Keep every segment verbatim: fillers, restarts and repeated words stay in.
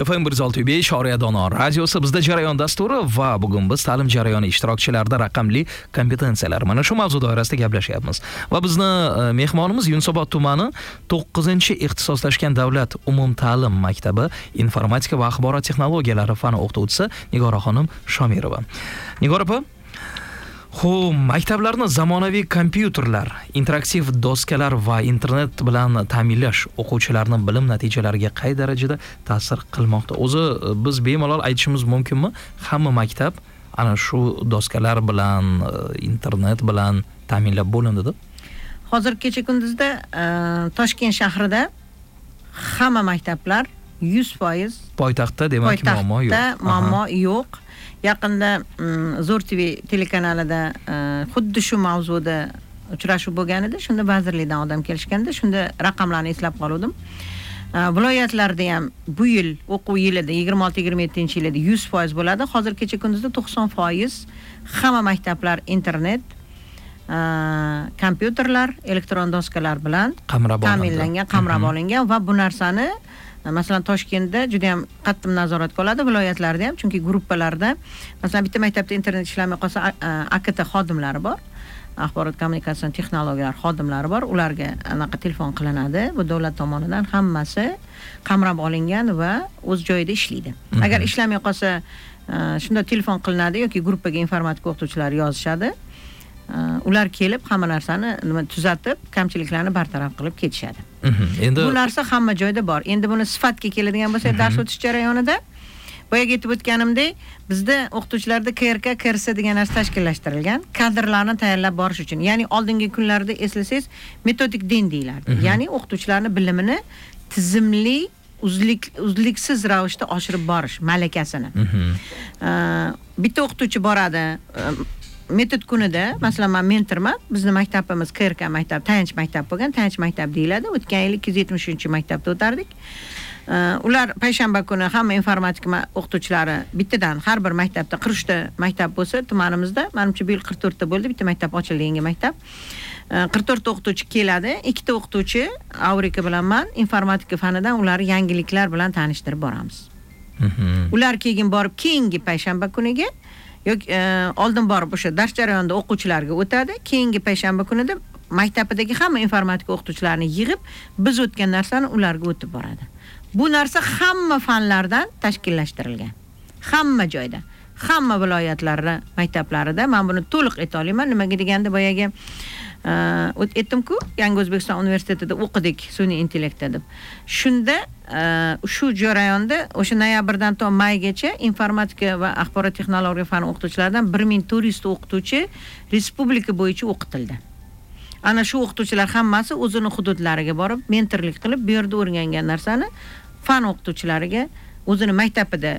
F M bir yuz olti nuqta besh Oriya Dono radiosi bizda jarayon dasturi va bugun biz ta'lim jarayoni ishtirokchilarida raqamli kompetensiyalar mana shu mavzu doirasida gaplashyapmiz. Va bizni mehmonimiz Yunusobod tumani to'qqizinchi ixtisoslashgan davlat umumta'lim maktabi informatika va axborot texnologiyalari fani o'qituvchisi Nigoraxonim Shomirova. Nigora opa, Xo'p, maktablarni zamonaviy kompyuterlar, interaktiv doskalar va internet bilan ta'minlash o'quvchilarning bilim natijalariga qay darajada ta'sir qilmoqda? O'zi biz bemalol aytishimiz mumkinmi? Hamma maktab ana shu doskalar bilan, internet bilan ta'minlab bo'lindi-da. Hozir kecha kunduzda Toshkent shahrida hamma maktablar yuz foiz poytaxtda, demak, muammo yo'q. Poytaxtda muammo yo'q. Yaqinda Zo'r T V telekanalida xuddi shu mavzuda uchrashuv bo'lgan edi. Shunda vazirlikdan odam kelishganda, shunda raqamlarni eslab qoldim. Viloyatlarda ham bu yil o'quv yilida yigirma olti yigirma yettinchi yilida yuz foiz bo'ladi. Hozir kecha kunduzda to'qson foiz hamma maktablar internet, kompyuterlar, elektron doskalar bilan ta'minlangan, qamrab olingan va bu narsani masalan Toshkentda juda ham qattiq nazoratga oladi, viloyatlarda ham, chunki gruppalarda masalan bitta maktabda internet ishlamay qolsa A K T xodimlari bor, axborot kommunikatsiya texnologiyalari xodimlari bor, ularga anaqa telefon qilinadi, bu davlat tomonidan hammasi qamrab olingan va o'z joyida ishlaydi. Agar ishlamay qolsa shunda telefon qilinadi yoki gruppaga informatika o'qituvchilari yozishadi. Ular kelib hamma narsani tuzatib, kamchiliklarni bartaraf qilib ketishadi. Endi bu narsa hamma joyda bor. Endi buni sifatga keladigan bo'lsak, dars o'tish jarayonida boya aytib o'tganimdek, bizda o'qituvchilarda K R K, K R S degan narsa tashkillashtirilgan, kadrlarni tayyorlab borish uchun. Ya'ni oldingi kunlarda eslasangiz, metodik din deyilardi. Ya'ni o'qituvchilarning bilimini tizimli, uzlik uzliksiz ravishda oshirib borish malakasini. Bitta o'qituvchi boradi, metod kunida, masalan, men mentorman, bizning maktabimiz K R K maktab, tayanch maktab bo'lgan, tayanch maktab deyiladi. O'tgan yil ikki yuz yetmishinchi maktabda o'tardik. Ular payshanba kuni hamma informatika o'qituvchilari bittadan har bir maktabda qirq uchta maktab bo'lsa, tumanimizda, menimcha bu yil qirq to'rtta bo'ldi, bitta maktab ochildi, yangi maktab. qirq to'rtta o'qituvchi keladi, ikkita o'qituvchi Avrika bilan men informatika fanidan ularni yangiliklar bilan tanishtirib boramiz. Ular keyin borib keyingi payshanba kuniga yoki oldin borib o'sha dars jarayonida o'quvchilarga o'tadi, keyingi payshanba kunida maktabdagi hamma informatika o'qituvchilarini yig'ib, biz o'tgan narsani ularga o'tib boradi. Bu narsa hamma fanlardan tashkillashtirilgan. Hamma joyda, hamma viloyatlarda, maktablarida men buni to'liq ayta olaman. Nimaga deganda boyaga aytdim-ku, Yangi O'zbekiston universitetida o'qidik sun'iy intellektda deb. Shunda shu jarayonda o'sha noyabrdan to maygacha informatika va axborot texnologiya fani o'qituvchilaridan bir ming to'rt yuz ta o'qituvchi respublika bo'yicha o'qitildi. Ana shu o'qituvchilar hammasi o'zining hududlariga borib, mentorlik qilib, bu yerda o'rgangan narsani fan o'qituvchilariga o'zining maktabida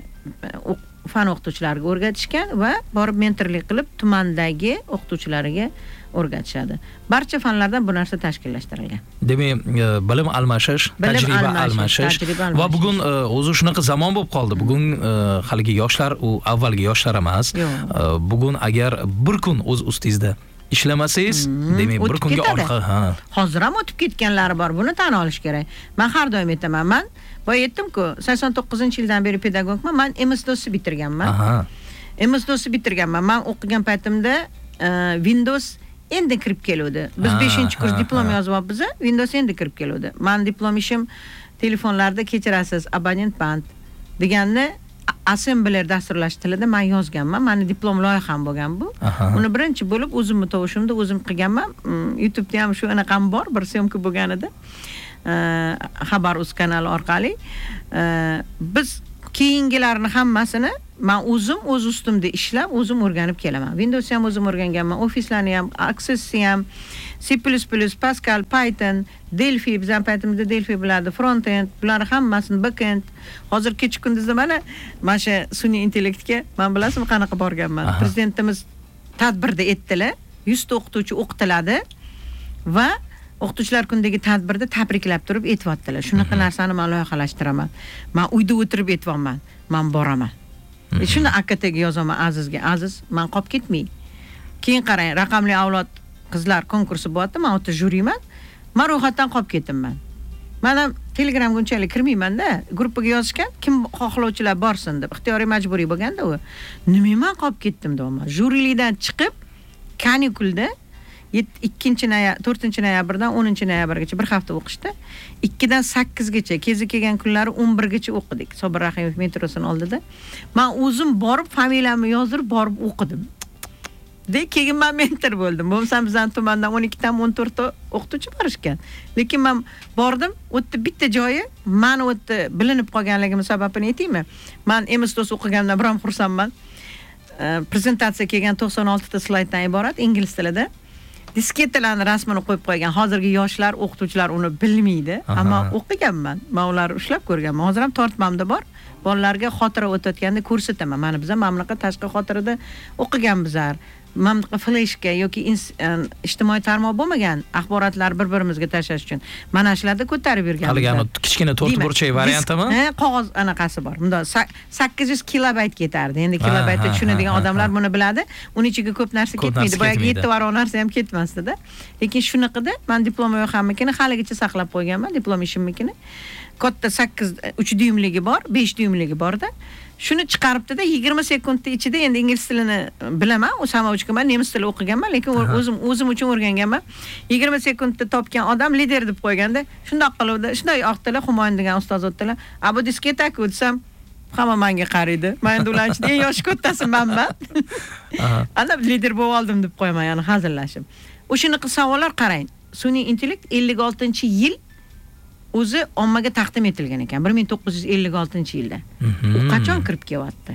fan o'qituvchilariga o'rgatishgan va borib mentorlik qilib tumandagi o'qituvchilariga o'rgatishadi. Barcha fanlardan bu narsa tashkillashtirilgan. Demak, bilim almashish, tajriba almashish va bugun o'zi shunaqa zamon bo'lib qoldi. Bugun haligi yoshlar u avvalgi yoshlar emas. Bugun agar bir kun o'z ustingizda ishlamasangiz, demak bir kunga orqa, ha. Hozir ham o'tib ketganlari bor, buni tan olish kerak. Men har doim aytaman, men boya aytdim-ku, sakson to'qqizinchi yildan beri pedagogman, men M S D O S bitirganman. Aha. M S D O S bitirganman. Men o'qigan paytimda Windows endi kirib keluvdi. Biz beshinchi kurs diplom yozyapmiz, Windows endi kirib keluvdi. Men diplom ishim telefonlarda kechirasiz, abonent band deganni assembler dasturlash tilida men yozganman. Meni diplom loyiham bo'lgan bu. Uni birinchi bo'lib o'zimni tovushimda o'zim qilganman. YouTube'da ham shu anaqam bor, bir syomka bo'lgan edi. Xabar.uz kanali orqali biz keyingilarni hammasini men o'zim o'z ustimda ishlab, o'zim o'rganib kelaman. Windows ham o'zim o'rganganman, Office'larni ham, Access'ni ham, C plus plus, Pascal, Python, Delphi, bizning paytimizda Delphi bo'ladi, front-end, bular hammasini back-end. Hozir kech kunduzda mana mana shu sun'iy intellektga men bilasizmi qanaqa borganman. Prezidentimiz tadbirda aytdilar, yuz ta o'qituvchi o'qitiladi va o'qituvchilar kundagi tadbirda tabriklab turib aytibdilar. Shunaqa narsani men loyihalashtiraman. Men uyda o'tirib aytibman, men boraman. Shuni A K T ga yozaman Azizga. Aziz, men qolib ketmay. Keyin qarang, raqamli avlod qizlar konkursi bo'lyapti, men o'ta juriman. Men ro'yxatdan qolib ketdim men. Mana Telegramga unchalik kirmayman-da. Gruppaga yozishgan, kim xohlovchilar borsin deb. Ixtiyoriy majburiy bo'lganda u. Nimaman qolib ketdim deyman. Jurilikdan chiqib, kanikulda ikkinchi noyabr, to'rtinchi noyabrdan o'ninchi noyabrgacha bir hafta o'qishdi. ikkidan sakkizgacha, kezi kelgan kunlari o'n birgacha o'qidik. Sobir Rahimov metrosini oldida. Men o'zim borib familiyamni yozdirib borib o'qidim. De keyin men mentor bo'ldim. Bo'lsam bizning tumandan o'n ikkidan o'n to'rt ta o'qituvchi bor ekan. Lekin men bordim, o'tdi bitta joyi, men o'tdi bilinib qolganligim sababini aytaymi? Men M S DOS o'qigandan biram xursandman. Prezentatsiya kelgan to'qson olti ta slayddan iborat ingliz tilida. Disketalarni rasmini qo'yib qo'ygan. Hozirgi yoshlar, o'qituvchilar uni bilmaydi, ammo o'qiganman. Men ularni ushlab ko'rganman. Hozir ham tortmamda bor. Bolalarga xotira o'tayotganda ko'rsataman. Mana biz ham mamlakat tashqi xotirada o'qiganmizlar. Mamlakat flashga yoki ijtimoiy tarmoq bo'lmagan axborotlar bir-birimizga tashlash uchun mana shularda ko'tarib yurganmiz. Haligani kichkina to'rt burchak variantimi? Ha, qog'oz anaqasi bor. Bunda sakkiz yuz kilobayt ketardi. Endi kilobaytda tushunadigan odamlar buni biladi. Uning ichiga ko'p narsa ketmaydi. Boyagi yetti barobar narsa ham ketmasdi-da. Lekin shunaqada men diplom yo'qamikini haligacha saqlab qo'yganman, diplom ishimnikini. Katta sakkiz uch dyumligi bor, besh dyumligi bor-da. Shuni chiqaribdi-da yigirma sekundda ichida endi ingliz tilini bilaman, u samovchika men nemis tili o'qiganman, lekin o'zim o'zim uchun o'rganganman. yigirma sekundda topgan odam lider deb qo'yganda, shundoq qiluvdi, shunday oqdilar, Humoyun degan ustoz o'tdilar. Abu disketaku desam, hamma menga qaraydi. Men endi ular ichida eng yoshi kattasi menman. Ana lider bo'lib oldim deb qo'yaman, ya'ni hazillashib. O'shanaqa savollar qarang. Sun'iy intellekt ellik oltinchi yil o'zi ommaga taqdim etilgan ekan bir ming to'qqiz yuz ellik oltinchi yilda. U qachon kirib kelyapti?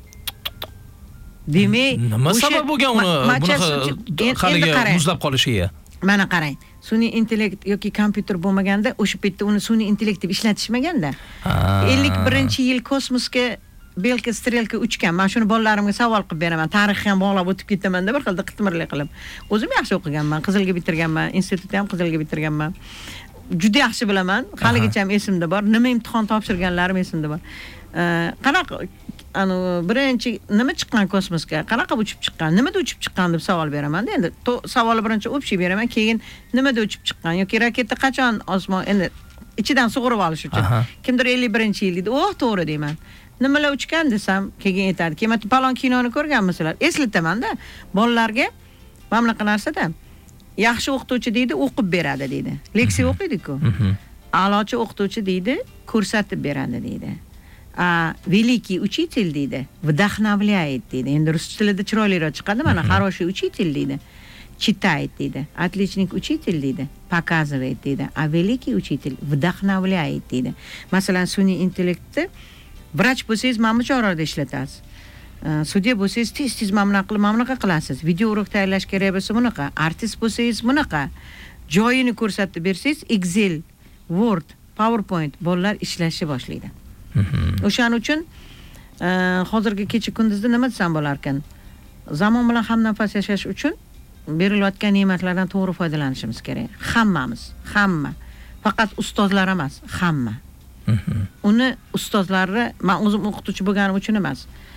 Demak, nima sabab bo'lgan uni bunaqa haliga muzlab qolishiga? Mana qarang. Sun'iy intellekt yoki kompyuter bo'lmaganda, o'sha paytda uni sun'iy intellekt deb ishlatishmaganda. ellik birinchi yil kosmosga belka strelka uchgan. Men shuni bolalarimga savol qilib beraman. Tarixni ham bog'lab o'tib ketaman-da bir xilda qitmirlik qilib. O'zim yaxshi o'qiganman, Qizilga bitirganman, institutni ham Qizilga bitirganman. Juda yaxshi bilaman. Haligacha ham esimda bor. Nima imtihon topshirganlarim esimda bor. Qanaqa anu birinchi nima chiqqan kosmosga? Qanaqa uchib chiqqan? Nimada uchib chiqqan deb savol beraman. Endi savolni birinchi o'pishib beraman, keyin nimada uchib chiqqan yoki raketa qachon osmon endi ichidan sug'urib olish uchun. Kimdir ellik birinchi yil dedi. "Oh, to'g'ri" deyman. Nimalar uchgan desam, keyin aytadi. "Keyin palon kinoni ko'rganmisizlar?" Eslataman-da. Bolalarga mamlakat narsada yaxshi o'qituvchi deydi, o'qib beradi deydi. Leksiya o'qiydi-ku. A'lochi o'qituvchi deydi, ko'rsatib beradi deydi. A великий учитель deydi, вдохновляет deydi. Endi rus tilida chiroyliroq chiqadi. Mana хороший учитель deydi. Читает deydi. Отличник учитель deydi. Показывает deydi. А великий учитель вдохновляет deydi. Masalan, sun'iy intellektni vrach bo'lsangiz mana shu chorada ishlatasiz. Sudya bo'lsangiz tez-tez mamlaqa qilib mamlaqa qilasiz. Video urug' tayyorlash kerak bo'lsa bunaqa, artist bo'lsangiz bunaqa. Joyini ko'rsatib bersangiz Excel, Word, PowerPoint bolalar ishlashni boshlaydi. O'shaning uchun hozirgi kecha kunduzda nima desam bo'lar ekan? Zamon bilan hamnafas yashash uchun berilayotgan ne'matlardan to'g'ri foydalanishimiz kerak. Hammamiz, hamma. Faqat ustozlar emas, hamma. Uni ustozlarni men o'zim o'qituvchi bo'lganim uchun emas.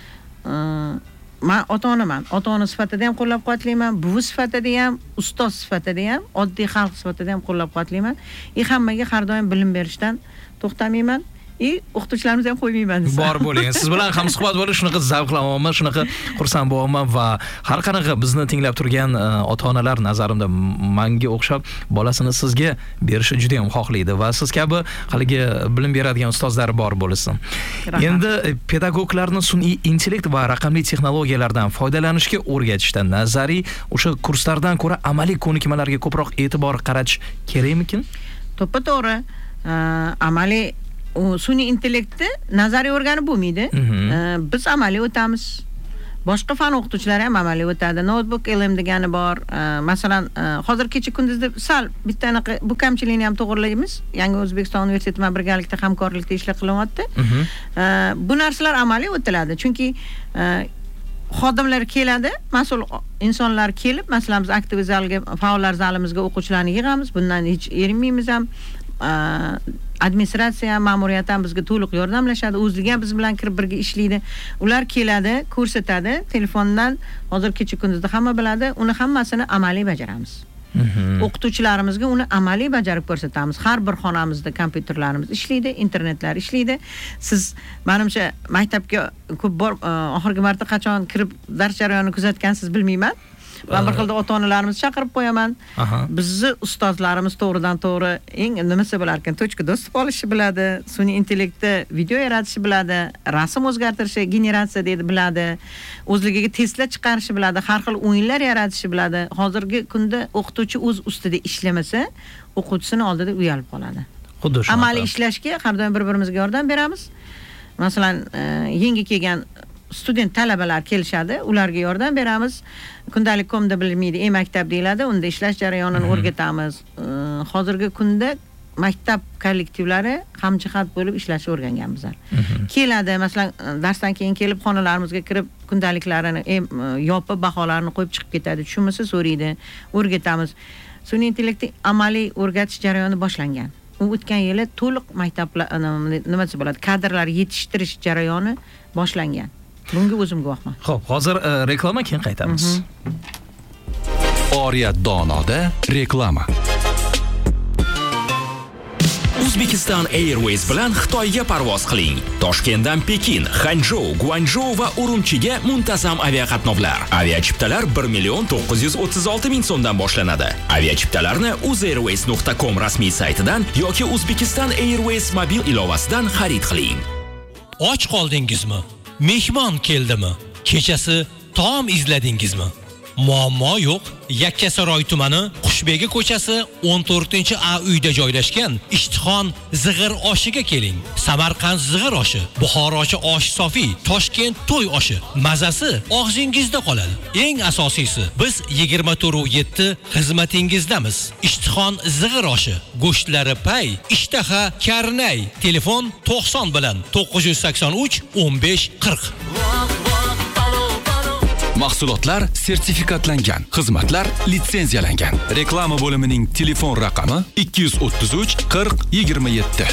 Men ota-onaman. Ota-ona sifatida ham qo'llab-quvvatlayman, buvi sifatida ham, ustoz sifatida ham, oddiy xalq sifatida ham qo'llab-quvvatlayman. I hammaga har doim bilim berishdan to'xtamayman. I o'qituvchilarimizni ham qo'ymayman. Bor bo'ling. Siz bilan ham suhbat bo'lib, shunaqa zavqlanyapman, shunaqa xursand bo'laman va har qanaqa bizni tinglab turgan ota-onalar nazarimda menga o'xshab bolasini sizga berishi juda ham xohlaydi va siz kabi haligi bilim beradigan ustozlar bor bo'lsin. Endi pedagoglarni sun'iy intellekt va raqamli texnologiyalardan foydalanishga o'rgatishda nazariy o'sha kurslardan ko'ra amaliy ko'nikmalarga ko'proq e'tibor qaratish kerakmikin? To'ppa-to'g'ri. Amaliy sun'iy intellektni nazariy o'rganib bo'lmaydi. Biz amaliy o'tamiz. Boshqa fan o'qituvchilari ham amaliy o'tadi. Notebook L M degani bor. Masalan, hozir kecha kunduzda sal bitta anaqa bu kamchilikni ham to'g'rilaymiz. Yangi O'zbekiston universiteti bilan birgalikda hamkorlikda ishlar qilyapti. Bu narsalar amaliy o'tiladi. Chunki xodimlar keladi, mas'ul insonlar kelib, masalan biz aktiv zalga, faollar zalimizga o'quvchilarni yig'amiz. Bundan hech erinmaymiz ham. Administratsiya, ma'muriyat ham bizga to'liq yordamlashadi. O'zligi ham biz bilan kirib birga ishlaydi. Ular keladi, ko'rsatadi telefondan. Hozir kecha kunduzda hamma biladi, uni hammasini amaliy bajaramiz. O'qituvchilarimizga uni amaliy bajarib ko'rsatamiz. Har bir xonamizda kompyuterlarimiz ishlaydi, internetlar ishlaydi. Siz menimcha maktabga ko'p bor oxirgi marta qachon kirib dars jarayonini kuzatgansiz bilmayman. Men bir xilda ota-onalarimizni chaqirib qo'yaman. Bizni ustozlarimiz to'g'ridan to'g'ri eng nimasi bilar ekan, tochka do'stib olishni biladi, sun'iy intellektda video yaratishni biladi, rasm o'zgartirishi, generatsiya deydi biladi, o'zligiga testlar chiqarishni biladi, har xil o'yinlar yaratishni biladi. Hozirgi kunda o'qituvchi o'z ustida ishlamasa, o'quvchisini oldida uyalib qoladi. Xuddi shu. Amaliy ishlashga har doim bir-birimizga yordam beramiz. Masalan, yangi kelgan student talabalar kelishadi, ularga yordam beramiz. Kundalik komda bilmaydi, e-maktab deyiladi, unda ishlash jarayonini o'rgatamiz. Hozirgi kunda maktab kollektivlari hamjihat bo'lib ishlashni o'rgangan bizlar. Keladi, masalan, darsdan keyin kelib xonalarimizga kirib kundaliklarini yopib, baholarini qo'yib chiqib ketadi. Tushunmasa so'raydi, o'rgatamiz. Sun'iy intellektni amaliy o'rgatish jarayoni boshlangan. U o'tgan yili to'liq maktablar nimasi bo'ladi, kadrlar yetishtirish jarayoni boshlangan. Bunga o'zim guvohman. Xo'p, hozir reklama, keyin qaytamiz. Oriyat Donoda reklama. Uzbekistan Airways bilan Xitoyga parvoz qiling. Toshkentdan Pekin, Hanzhou, Guangzhou va Urumchiga muntazam aviaqatnovlar. Aviachiptalar bir million to'qqiz yuz o'ttiz olti ming so'mdan boshlanadi. Aviachiptalarni uzairways nuqta com rasmiy saytidan yoki Uzbekistan Airways mobil ilovasidan xarid qiling. Och qoldingizmi? Mehmon keldimi? Kechasi taom izladingizmi? Muammo yo'q. Yakkasaroy tumani Qushbegi ko'chasi o'n to'rtinchi A uyda joylashgan Ishtixon zig'ir oshiga keling. Samarqand zig'ir oshi, Buxorochi osh sofi, Toshkent to'y oshi. Mazasi og'zingizda qoladi. Eng asosiysi, biz yigirma to'rt yetti xizmatingizdamiz. Ishtixon zig'ir oshi, go'shtlari pay, ishtaha karnay. Telefon to'qson bilan to'qqiz yuz sakson uch o'n besh qirq. Mahsulotlar sertifikatlangan, xizmatlar litsenziyalangan. Reklama bo'limining telefon raqami ikki yuz o'ttiz uch qirq yigirma yetti.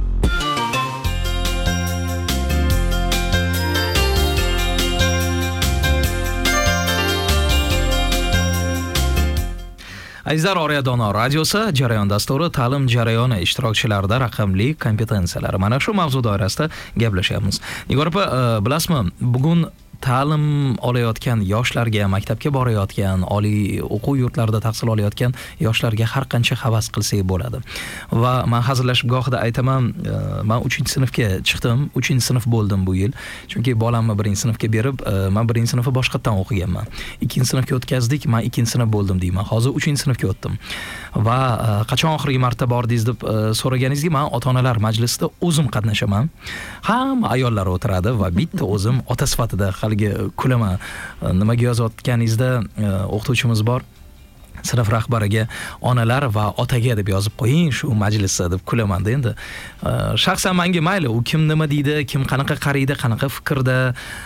Azizlar, Oriyat Dono radiosi jarayon dasturi ta'lim jarayoni ishtirokchilarida raqamli kompetensiyalar. Mana shu mavzu doirasida gaplashyapmiz. Nigor opa, bilasizmi, bugun ta'lim olayotgan yoshlarga, maktabga borayotgan, oliy o'quv yurtlarida tahsil olayotgan yoshlarga har qancha havas qilsak bo'ladi. Va men hazillashib gohida aytaman, men uchinchi sinfga chiqdim, uchinchi sinf bo'ldim bu yil. Chunki bolamni birinchi sinfga berib, men birinchi sinfni boshqatdan o'qiganman. ikkinchi sinfga o'tkazdik, men ikkinchi sinf bo'ldim deyman. Hozir uchinchi sinfga o'tdim. Va qachon oxirgi marta bordingiz deb so'raganingizga, men ota-onalar majlisida o'zim qatnashaman. Hamma ayollar o'tiradi va bitta o'zim ota sifatida haligi kulaman. Nimaga yozayotganingizda o'qituvchimiz bor. Sinf rahbariga onalar va otaga deb yozib qo'ying shu majlisda deb kulaman-da. Endi shaxsan menga mayli, u kim nima deydi, kim qanaqa qaraydi, qanaqa fikrda,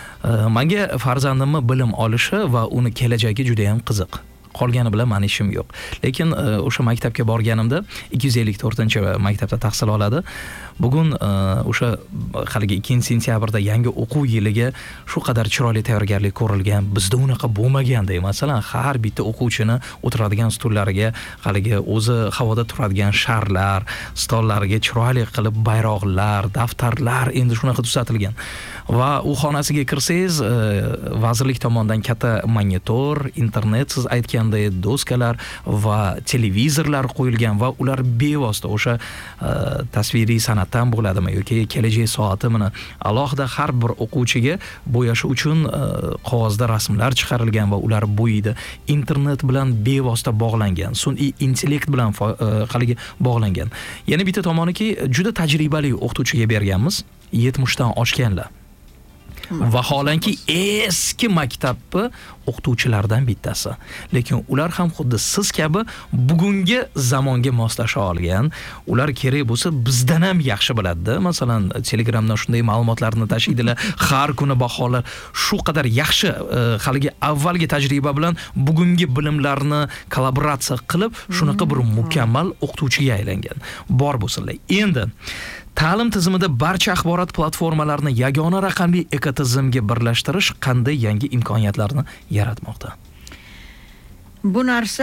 menga farzandimni bilim olishi va uni kelajagi juda ham qiziq. Qolgani bilan meni ishim yo'q. Lekin o'sha maktabga borganimda ikki yuz ellik to'rtinchi maktabda tahsil oladi. Bugun o'sha haligi ikkinchi sentyabrda yangi o'quv yiliga shu qadar chiroyli tayyorgarlik ko'rilgan. Bizda unaqa bo'lmaganda, masalan, har bitta o'quvchini o'tiradigan stullariga haligi o'zi havoda turadigan sharlar, stollariga chiroyli qilib bayroqlar, daftarlar endi shunaqa tuzatilgan. Va u xonasiga kirsangiz, vazirlik tomonidan katta monitor, internet, siz aytganday doskalar va televizorlar qo'yilgan va ular bevosita o'sha tasviriy san'atdan bo'ladimi yoki kelajak soatimini alohida har bir o'quvchiga bo'yashi uchun qog'ozda rasmlar chiqarilgan va ular bo'yida. Internet bilan bevosita bog'langan, sun'iy intellekt bilan haligi bog'langan. Yana bitta tomoniki, juda tajribali o'qituvchiga berganmiz, yetmishdan oshganlar. Vaholanki eski maktabni o'qituvchilardan bittasi. Lekin ular ham xuddi siz kabi bugungi zamonga moslasha olgan. Ular kerak bo'lsa bizdan ham yaxshi biladi. Masalan, Telegramdan shunday ma'lumotlarni tashiydilar. Har kuni baholar shu qadar yaxshi, haligi avvalgi tajriba bilan bugungi bilimlarni kollaboratsiya qilib, shunaqa bir mukammal o'qituvchiga aylangan. Bor bo'lsinlar. Endi ta'lim tizimida barcha axborot platformalarini yagona raqamli ekotizimga birlashtirish qanday yangi imkoniyatlarni yaratmoqda? Bu narsa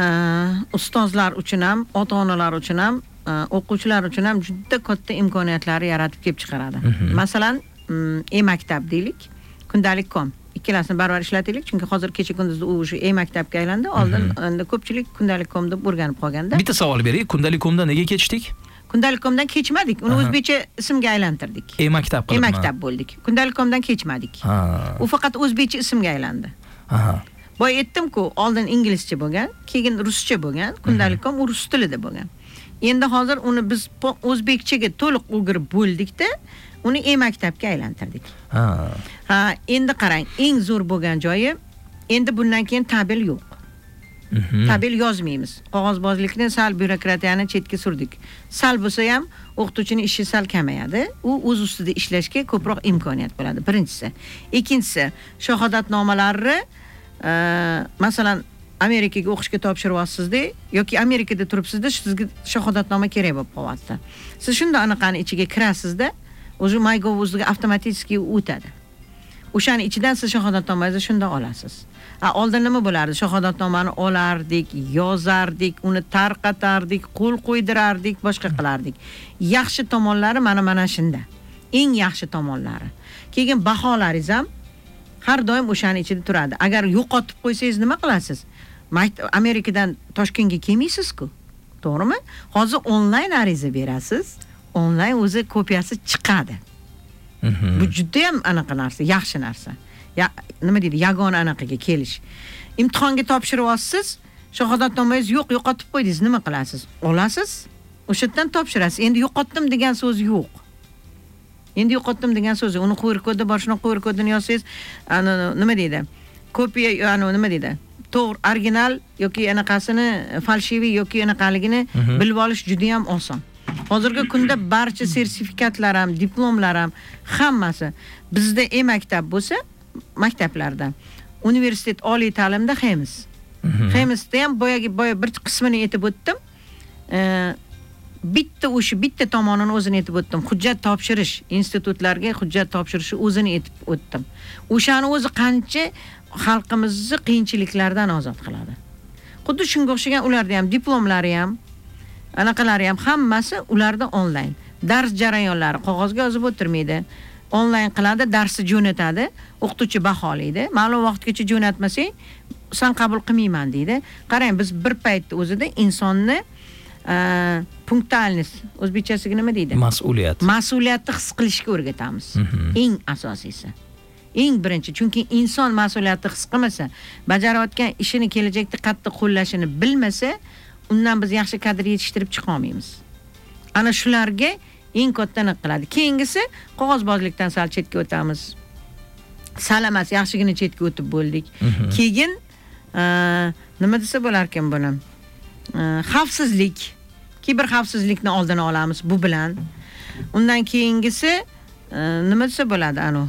ustozlar uchun ham, ota-onalar uchun ham, o'quvchilar uchun ham juda katta imkoniyatlar yaratib kelib chiqaradi. Masalan, e-maktab deylik, kundalik kom. Ikkalasini baravar ishlataylik, chunki hozir kecha kunduzda u o'sha e-maktabga aylandi. Oldin endi ko'pchilik kundalik kom deb o'rganib qolganda. Bitta savol beray, kundalik komdan nega kechdik? Kundalik komdan kechmadik, uni o'zbekcha ismga aylantirdik. E-maktab qilib. E-maktab bo'ldik. Kundalik komdan kechmadik. U faqat o'zbekcha ismga aylandi. Aha. Boya aytdim-ku, oldin inglizcha bo'lgan, keyin ruscha bo'lgan, kundalik kom rus tilida bo'lgan. Endi hozir uni biz o'zbekchaga to'liq o'girib bo'ldikda, uni e-maktabga aylantirdik. Ha. Ha, endi qarang, eng zo'r bo'lgan joyi, endi bundan keyin tabel yo'q. Tabel yozmaymiz. Qog'ozbozlikni, sal byurokratiyani chetga surdik. Sal bo'lsa ham o'qituvchining ishi sal kamayadi. U o'z ustida ishlashga ko'proq imkoniyat bo'ladi. Birinchisi. Ikkinchisi, shahodatnomalarni masalan Amerikaga o'qishga topshiryapsizda yoki Amerikada turibsizda, sizga shahodatnoma kerak bo'lib qolyapti. Siz shunda anaqani ichiga kirasizda, o'zi MyGov o'ziga avtomatik o'tadi. O'shaning ichidan siz shahodatnomangizni shunda olasiz. Ha, oldin nima bo'lardi? Shahodatnomani olardik, yozardik, uni tarqatardik, qo'l qo'ydirardik, boshqa qilardik. Yaxshi tomonlari mana mana shunda. Eng yaxshi tomonlari. Keyin baholaringiz ham har doim o'shaning ichida turadi. Agar yo'qotib qo'ysangiz nima qilasiz? Amerikadan Toshkentga kelmaysiz-ku. To'g'rimi? Hozir onlayn ariza berasiz. Onlayn o'zi kopiyasi chiqadi. Bu juda ham anaqa narsa, yaxshi narsa. Ya, nima deydi? Yagona anaqaga kelish. Imtihonga topshiryapsiz, shahodatnomangiz yo'q, yo'qotib qo'ydingiz, nima qilasiz? Olasiz, o'sha yerdan topshirasiz. Endi yo'qotdim degan so'z yo'q. Endi yo'qotdim degan so'zi, uni Q R kodda bor, shuni Q R kodini yozsangiz, ana nima deydi? Kopiya, ana nima deydi? To'g'ri, original yoki anaqasini falshiviy yoki anaqaligini bilib olish juda ham oson. Hozirgi kunda barcha sertifikatlar ham, diplomlar ham hammasi bizda e-maktab bo'lsa, maktablarda, universitet, oliy ta'limda xemiz. Xemizda ham boyagi boya bir qismini aytib o'tdim. Bitta o'sha bitta tomonini o'zini aytib o'tdim. Hujjat topshirish, institutlarga hujjat topshirishi o'zini aytib o'tdim. O'shani o'zi qancha xalqimizni qiyinchiliklardan ozod qiladi. Xuddi shunga o'xshagan ularda ham diplomlari ham, anaqalari ham hammasi ularda onlayn. Dars jarayonlari qog'ozga yozib o'tirmaydi. Onlayn qiladi, darsni jo'natadi, o'qituvchi baholaydi. Ma'lum vaqtgacha jo'natmasang, sen qabul qilmayman deydi. Qarang, biz bir paytda o'zida insonni punktualnost, o'zbekchasiga nima deydi? Mas'uliyat. Mas'uliyatni his qilishga o'rgatamiz. Eng asosiysi. Eng birinchi, chunki inson mas'uliyatni his qilmasa, bajarayotgan ishini kelajakda qattiq qo'llashini bilmasa, undan biz yaxshi kadr yetishtirib chiqa olmaymiz. Ana shularga eng kattani qiladi. Keyingisi qog'ozbozlikdan sal chetga o'tamiz. Sal emas, yaxshigina chetga o'tib bo'ldik. Keyin nima desa bo'lar ekan buni? Xavfsizlik, kiber xavfsizlikni oldini olamiz bu bilan. Undan keyingisi nima desa bo'ladi anu?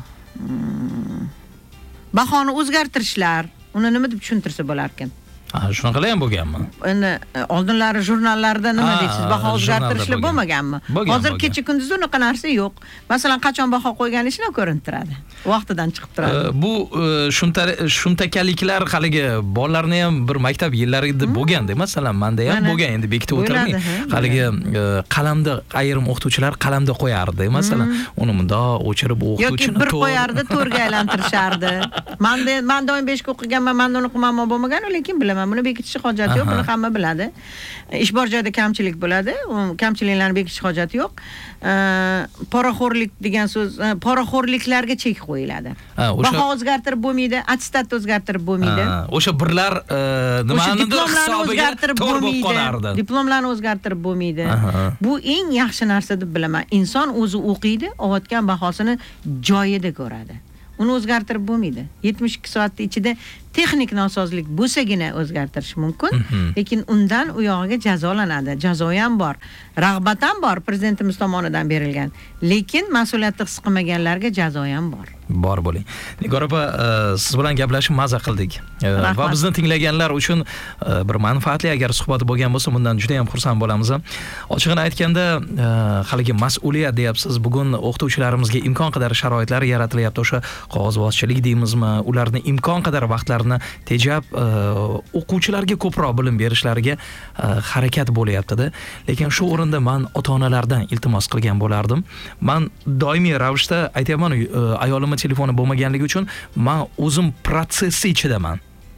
Bahoni o'zgartirishlar, uni nima deb tushuntirsa bo'lar ekan? Ha, shunaqa ham bo'lganmi? Endi oldinlari jurnallarda nima deysiz? Baho o'zgartirishlar bo'lmaganmi? Hozir kecha kunduzda unaqa narsa yo'q. Masalan, qachon baho qo'yganingizni ko'rinib turadi. Vaqtidan chiqib turadi. Bu shuntaliklar haligi bolalarni ham bir maktab yillarida bo'lganda, masalan, menda ham bo'lgan, endi bekitib o'tirmay. Haligi qalamda ayrim o'qituvchilar qalamda qo'yardi, masalan, uni bundoq o'chirib o'qituvchini yoki bir qo'yardi, to'rga aylantirishardi. Menda men doim beshga o'qiganman, menda uni qilmam bo'lmagan, lekin bilaman. Buni bekitish hojati yo'q, buni hamma biladi. Ish bor joyda kamchilik bo'ladi, kamchiliklarni bekitish hojati yo'q. Poraxo'rlik degan so'z, poraxo'rliklarga chek qo'yiladi. Baho o'zgartirib bo'lmaydi, attestatni o'zgartirib bo'lmaydi. O'sha birlar nimanidir hisobiga to'g'ri qolardi. Diplomlarni o'zgartirib bo'lmaydi. Bu eng yaxshi narsa deb bilaman. Inson o'zi o'qiydi, olayotgan bahosini joyida ko'radi. Uni o'zgartirib bo'lmaydi. yetmish ikki soatning ichida texnik nosozlik bo'lsagina o'zgartirish mumkin, lekin undan u yog'iga jazolanadi. Jazo ham bor, rag'bat ham bor, prezidentimiz tomonidan berilgan. Lekin mas'uliyatni his qilmaganlarga jazo ham bor. Bor bo'ling. Nigor opa, siz bilan gaplashib maza qildik. Va bizni tinglaganlar uchun bir manfaatli agar suhbat bo'lgan bo'lsa, bundan juda ham xursand bo'lamiz. Ochiqini aytganda, haligi mas'uliyat deyapsiz. Bugun o'qituvchilarimizga imkon qadar sharoitlar yaratilyapti. O'sha qog'ozbozchilik deymizmi, ularni imkon qadar vaqtlarini tejab o'quvchilarga ko'proq bilim berishlariga harakat bo'lyapti-da. Lekin shu o'rinda men ota-onalardan iltimos qilgan bo'lardim. Men doimiy ravishda aytayman, ayolimning telefoni bo'lmaganligi uchun men o'zim protsessi ichidaman.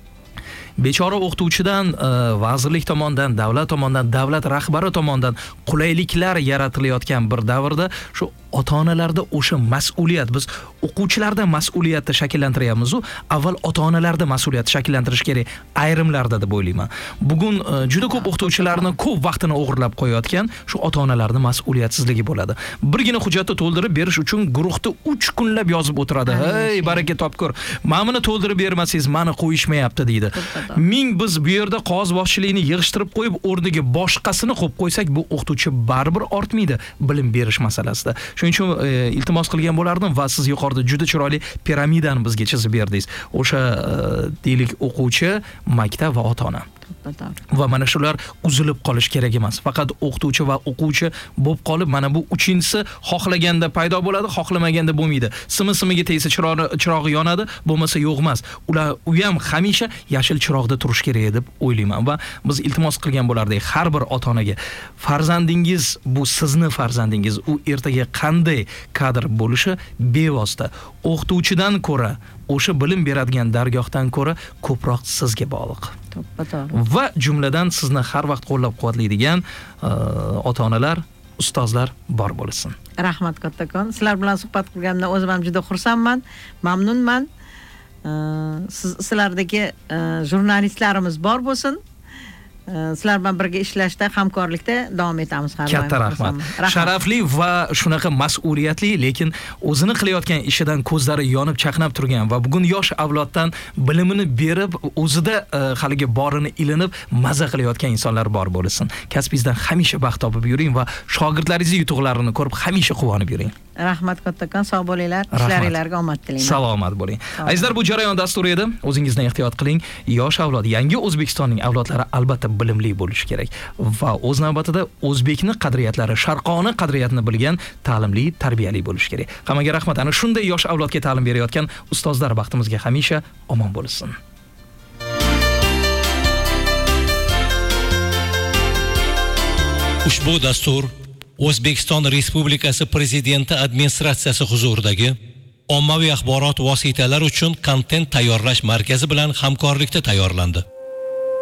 Bechora o'qituvchidan, vazirlik tomonidan, davlat tomonidan, davlat rahbari tomonidan qulayliklar yaratilayotgan bir davrda shu ota-onalarda o'sha mas'uliyat, biz o'quvchilarda mas'uliyatni shakllantiryapmiz, u avval ota-onalarda mas'uliyatni shakllantirish kerak ayrimlarda deb o'ylayman. Bugun juda ko'p o'qituvchilarni ko'p vaqtini o'g'irlab qo'yayotgan shu ota-onalarning mas'uliyatsizligi bo'ladi. Birgina hujjatni to'ldirib berish uchun guruhda uch kunlab yozib o'tiradi. Hey, baraka topkur. Mana buni to'ldirib bermasangiz, meni qo'yishmayapti deydi. Ming biz bu yerda qog'ozbozchilikni yig'ishtirib qo'yib, o'rniga boshqasini qo'yib qo'ysak, bu o'qituvchi baribir ortmaydi bilim berish masalasida. Shuning uchun iltimos qilgan bo'lardim va siz yuqorida juda chiroyli piramidani bizga chizib berdingiz. O'sha deylik o'quvchi, maktab va ota-ona. Va mana shular uzilib qolish kerak emas. Faqat o'qituvchi va o'quvchi bo'lib qolib, mana bu uchinchisi xohlaganda paydo bo'ladi, xohlamaganda bo'lmaydi. Simi-simiga tegsa chirog'i chirog'i yonadi, bo'lmasa yo'q emas. Ular u ham hamisha yashil chiroqda turish kerak deb o'ylayman va biz iltimos qilgan bo'lardik har bir ota-onaga. Farzandingiz bu sizni farzandingiz, u ertaga qanday kadr bo'lishi bevosita o'qituvchidan ko'ra, o'sha bilim beradigan dargohdan ko'ra ko'proq sizga bog'liq. Va jumladan sizni har vaqt qo'llab-quvvatlaydigan ota-onalar, ustozlar bor bo'lsin. Rahmat kattakon. Sizlar bilan suhbat qilganimdan o'zim ham juda xursandman, mamnunman. Sizlardagi jurnalistlarimiz bor bo'lsin. Sizlar bilan birga ishlashda, hamkorlikda davom etamiz har doim. Katta rahmat. Sharafli va shunaqa mas'uliyatli, lekin o'zini qilayotgan ishidan ko'zlari yonib chaqnab turgan va bugun yosh avloddan bilimini berib, o'zida haligi borini ilinib, maza qilayotgan insonlar bor bo'lsin. Kasbingizdan hamisha baxt topib yuring va shogirdlaringizning yutuqlarini ko'rib hamisha quvonib yuring. Rahmat kattakon, sog' bo'linglar, ishlaringizga omad tilayman. Salomat bo'ling. Azizlar, bu jarayon dasturi edi. O'zingizni ehtiyot qiling. Yosh avlod, yangi O'zbekistonning avlodlari albatta bilimli bo'lishi kerak va o'z navbatida o'zbekning qadriyatlari, sharqona qadriyatini bilgan, ta'limli, tarbiyali bo'lishi kerak. Hammaga rahmat. Ana shunday yosh avlodga ta'lim berayotgan ustozlar baxtimizga hamisha omon bo'lsin. Ushbu dastur O'zbekiston Respublikasi Prezidenti administratsiyasi huzuridagi ommaviy axborot vositalari uchun kontent tayyorlash markazi bilan hamkorlikda tayyorlandi.